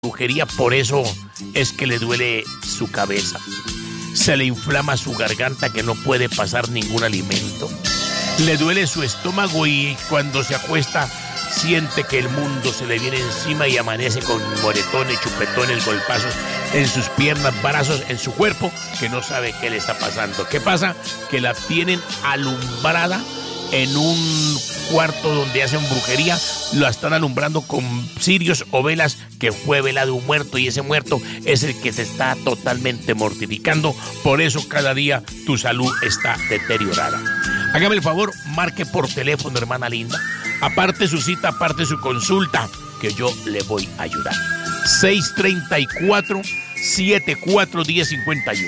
brujería, por eso es que le duele su cabeza. Se le inflama su garganta que no puede pasar ningún alimento. Le duele su estómago y cuando se acuesta siente que el mundo se le viene encima y amanece con moretones, chupetones, golpazos en sus piernas, brazos, en su cuerpo, que no sabe qué le está pasando. ¿Qué pasa? Que la tienen alumbrada en un cuarto donde hacen brujería, lo están alumbrando con cirios o velas, que fue vela de un muerto, y ese muerto es el que se está totalmente mortificando. Por eso cada día tu salud está deteriorada. Hágame el favor, marque por teléfono, hermana linda. Aparte su cita, aparte su consulta, que yo le voy a ayudar. 634-741051.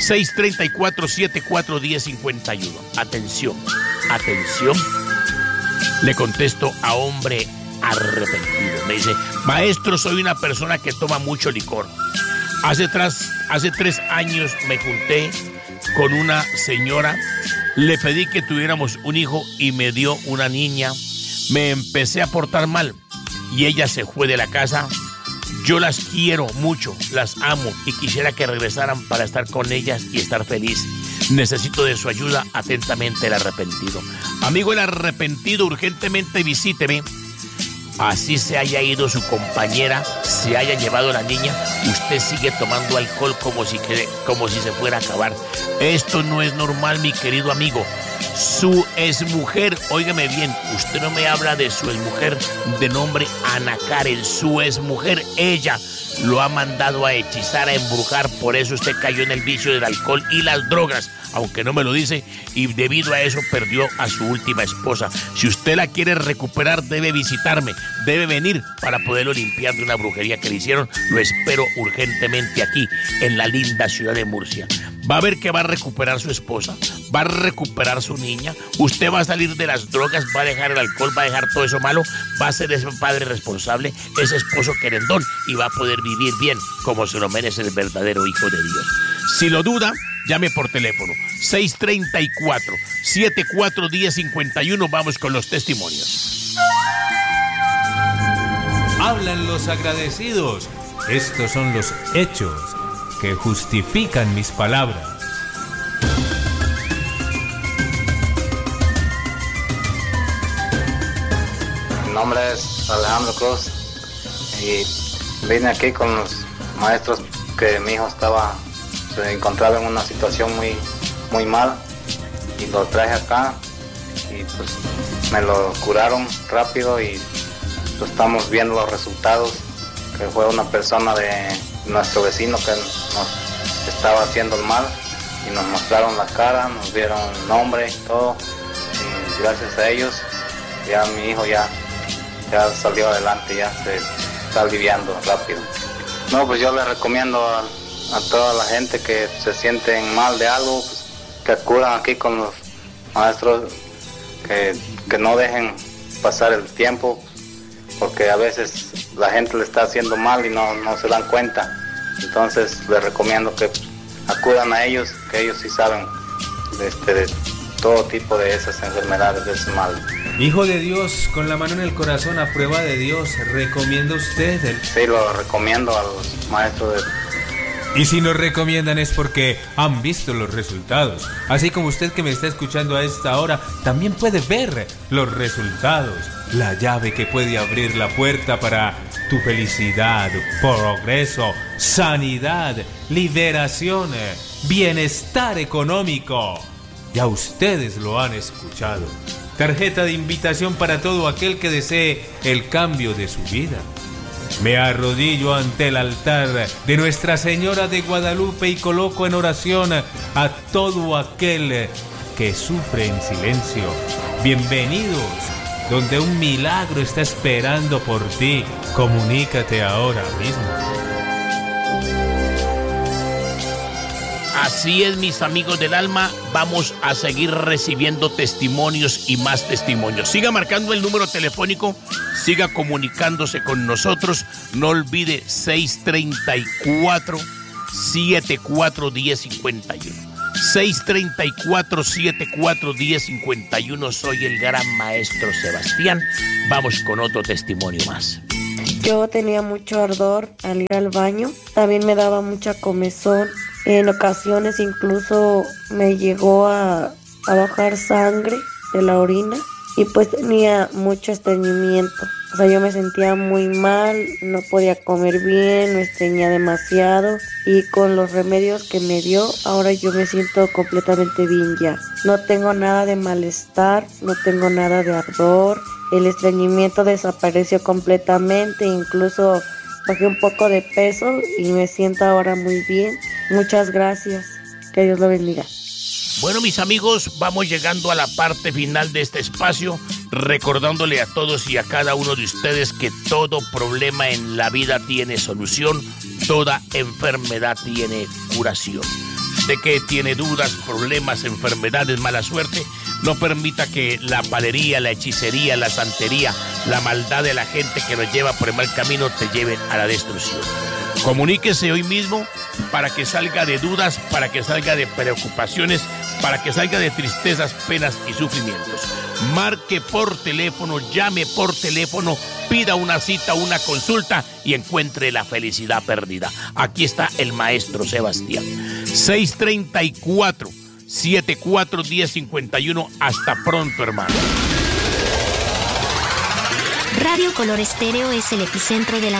634-741051. Atención, atención. Le contesto a hombre arrepentido. Me dice: maestro, soy una persona que toma mucho licor. Hace 3 años me junté con una señora. Le pedí que tuviéramos un hijo y me dio una niña. Me empecé a portar mal y ella se fue de la casa. Yo las quiero mucho, las amo y quisiera que regresaran para estar con ellas y estar feliz. Necesito de su ayuda. Atentamente, el arrepentido. Amigo, el arrepentido, urgentemente visíteme. Así se haya ido su compañera, se haya llevado la niña, usted sigue tomando alcohol como si se fuera a acabar. Esto no es normal, mi querido amigo. Su exmujer, óigame bien, usted no me habla de su exmujer de nombre Ana Karen. Su exmujer, ella lo ha mandado a hechizar, a embrujar. Por eso usted cayó en el vicio del alcohol y las drogas, aunque no me lo dice, y debido a eso perdió a su última esposa. Si usted la quiere recuperar, debe visitarme, debe venir para poderlo limpiar de una brujería que le hicieron. Lo espero urgentemente aquí, en la linda ciudad de Murcia. Va a ver que va a recuperar su esposa, va a recuperar su niña, usted va a salir de las drogas, va a dejar el alcohol, va a dejar todo eso malo, va a ser ese padre responsable, ese esposo querendón, y va a poder vivir bien como se lo merece el verdadero hijo de Dios. Si lo duda, llame por teléfono 634-741051. Vamos con los testimonios. Hablan los agradecidos. Estos son los hechos que justifican mis palabras. Mi nombre es Alejandro Cruz y vine aquí con los maestros que mi hijo se encontraba en una situación muy mal, y lo traje acá y pues me lo curaron rápido, y pues estamos viendo los resultados, que fue una persona de nuestro vecino que nos estaba haciendo el mal, y nos mostraron la cara, nos dieron nombre y todo, y gracias a ellos ya mi hijo ya salió adelante, ya se está aliviando rápido. No, pues yo les recomiendo a toda la gente que se sienten mal de algo, pues, que acudan aquí con los maestros, que no dejen pasar el tiempo, porque a veces la gente le está haciendo mal y no se dan cuenta. Entonces les recomiendo que acudan a ellos, que ellos sí saben de todo tipo de esas enfermedades, de ese mal. Hijo de Dios, con la mano en el corazón, a prueba de Dios, ¿recomienda usted? Sí, lo recomiendo a los maestros. Y si nos recomiendan es porque han visto los resultados. Así como usted que me está escuchando a esta hora, también puede ver los resultados. La llave que puede abrir la puerta para tu felicidad, progreso, sanidad, liberación, bienestar económico. Ya ustedes lo han escuchado. Tarjeta de invitación para todo aquel que desee el cambio de su vida. Me arrodillo ante el altar de Nuestra Señora de Guadalupe y coloco en oración a todo aquel que sufre en silencio. Bienvenidos, donde un milagro está esperando por ti. Comunícate ahora mismo. Así es, mis amigos del alma, vamos a seguir recibiendo testimonios y más testimonios. Siga marcando el número telefónico, siga comunicándose con nosotros. No olvide 634-741051. 634-741051. Soy el gran maestro Sebastián. Vamos con otro testimonio más. Yo tenía mucho ardor al ir al baño, también me daba mucha comezón, en ocasiones incluso me llegó a bajar sangre de la orina y pues tenía mucho estreñimiento. O sea, yo me sentía muy mal, no podía comer bien, me estreñía demasiado y con los remedios que me dio, ahora yo me siento completamente bien ya. No tengo nada de malestar, no tengo nada de ardor, el estreñimiento desapareció completamente, incluso bajé un poco de peso y me siento ahora muy bien. Muchas gracias, que Dios lo bendiga. Bueno, mis amigos, vamos llegando a la parte final de este espacio, recordándole a todos y a cada uno de ustedes que todo problema en la vida tiene solución, toda enfermedad tiene curación. Usted que tiene dudas, problemas, enfermedades, mala suerte, no permita que la palería, la hechicería, la santería, la maldad de la gente que nos lleva por el mal camino te lleven a la destrucción. Comuníquese hoy mismo para que salga de dudas, para que salga de preocupaciones, para que salga de tristezas, penas y sufrimientos. Marque por teléfono, llame por teléfono, pida una cita, una consulta y encuentre la felicidad perdida. Aquí está el maestro Sebastián. 634-741051. Hasta pronto, hermano. Radio Color Estéreo es el epicentro de la